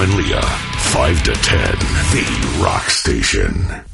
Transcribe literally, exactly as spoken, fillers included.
and Leah, five to ten, the Rock Station.